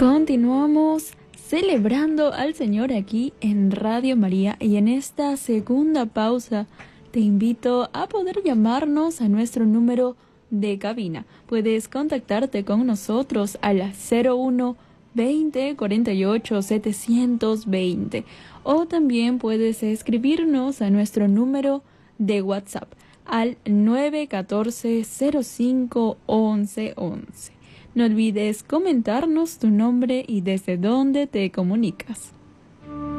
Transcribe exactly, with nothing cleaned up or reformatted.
Continuamos celebrando al Señor aquí en Radio María, y en esta segunda pausa te invito a poder llamarnos a nuestro número de cabina. Puedes contactarte con nosotros al cero uno veinte cuarenta y ocho setecientos veinte, o también puedes escribirnos a nuestro número de WhatsApp al nueve uno cuatro cero cinco once once. No olvides comentarnos tu nombre y desde dónde te comunicas.